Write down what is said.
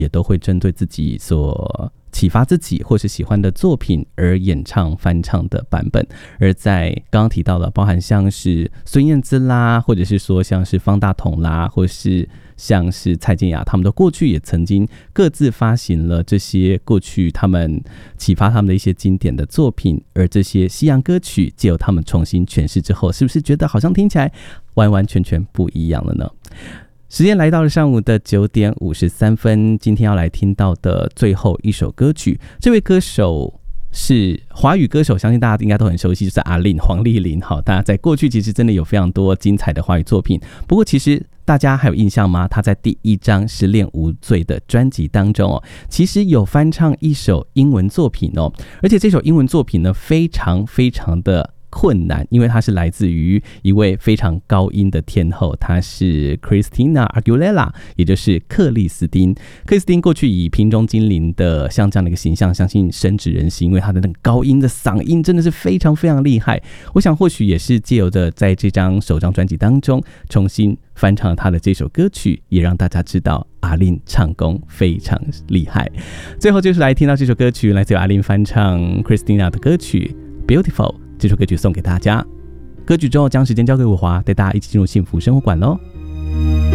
也都会针对自己所启发自己或是喜欢的作品而演唱翻唱的版本。而在刚刚提到的包含像是孙燕姿啦，或者是说像是方大同啦，或是像是蔡健雅，他们的过去也曾经各自发行了这些过去他们启发他们的一些经典的作品，而这些西洋歌曲藉由他们重新诠释之后，是不是觉得好像听起来完完全全不一样了呢？时间来到了上午的9点53分，今天要来听到的最后一首歌曲，这位歌手是华语歌手，相信大家应该都很熟悉，就是阿令黄丽玲。好，大家在过去其实真的有非常多精彩的华语作品，不过其实大家还有印象吗？他在第一张《失恋无罪》的专辑当中其实有翻唱一首英文作品而且这首英文作品呢，非常非常的困难，因为它是来自于一位非常高音的天后，她是 Christina Aguilera， 也就是克里斯汀。克里斯汀过去以瓶中精灵的像这样的一个形象，相信深植人心，因为她的那个高音的嗓音真的是非常非常厉害。我想或许也是借由着在这张首张专辑当中重新翻唱了她的这首歌曲，也让大家知道阿令唱功非常厉害。最后就是来听到这首歌曲，来自于阿令翻唱 Christina 的歌曲 Beautiful，这首歌曲送给大家。歌曲之后将时间交给我华，带大家一起进入幸福生活馆咯。